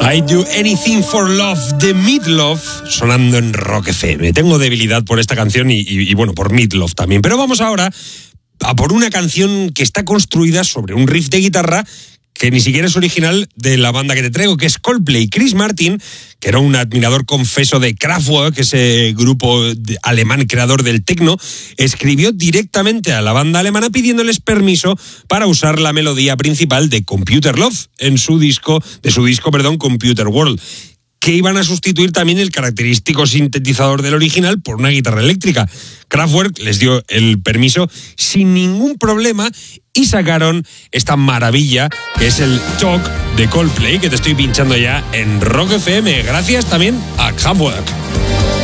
I Do Anything for Love, de Meatloaf, sonando en Rock FM. Tengo debilidad por esta canción y bueno, por Meatloaf también. Pero vamos ahora a por una canción que está construida sobre un riff de guitarra que ni siquiera es original de la banda que te traigo, que es Coldplay. Chris Martin, que era un admirador confeso de Kraftwerk, ese grupo alemán creador del techno, escribió directamente a la banda alemana pidiéndoles permiso para usar la melodía principal de Computer Love en su disco Computer World, que iban a sustituir también el característico sintetizador del original por una guitarra eléctrica. Kraftwerk les dio el permiso sin ningún problema y sacaron esta maravilla que es el Talk de Coldplay, que te estoy pinchando ya en Rock FM. Gracias también a Kraftwerk.